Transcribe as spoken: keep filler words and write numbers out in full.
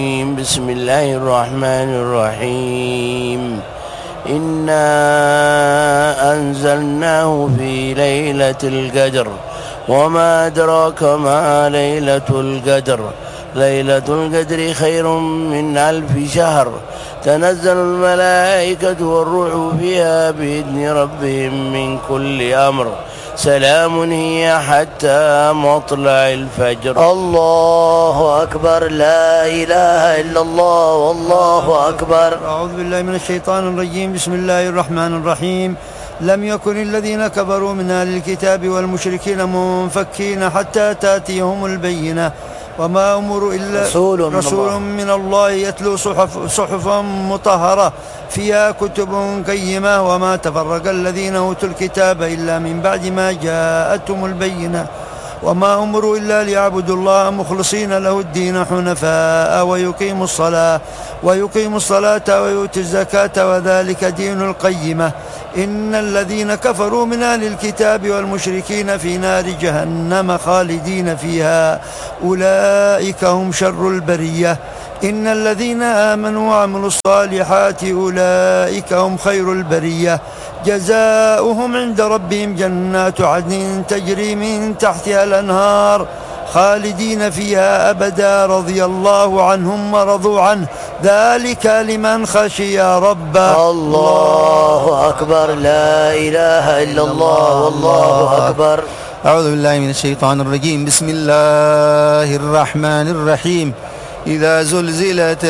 بسم الله الرحمن الرحيم. إنا أنزلناه في ليلة القدر وما أدراك ما ليلة القدر ليلة القدر خير من ألف شهر تنزل الملائكة والروح فيها بإذن ربهم من كل أمر سلام هي حتى مطلع الفجر. الله أكبر، لا إله إلا الله والله أكبر. أعوذ بالله من الشيطان الرجيم. بسم الله الرحمن الرحيم. لم يكن الذين كفروا من أهل الكتاب والمشركين منفكين حتى تأتيهم البينة وما أمروا إلا رسول من, رسول الله. من الله يتلو صحف صحفا مطهرة فيها كتب قيمة وما تفرق الذين أوتوا الكتاب إلا من بعد ما جاءتهم البينة وما أمروا إلا ليعبدوا الله مخلصين له الدين حنفاء ويقيموا الصلاة ويقيموا الصلاة ويؤتوا الزكاة وذلك دين القيمة. إن الذين كفروا من أهل الكتاب والمشركين في نار جهنم خالدين فيها أولئك هم شر البرية. إن الذين آمنوا وعملوا الصالحات أولئك هم خير البرية جزاؤهم عند ربهم جنات عدن تجري من تحتها الأنهار خالدين فيها أبدا رضي الله عنهم ورضوا عنه ذلك لمن خشي ربه. الله أكبر، لا إله إلا الله والله أكبر. أعوذ بالله من الشيطان الرجيم. بسم الله الرحمن الرحيم. إذا زلزلت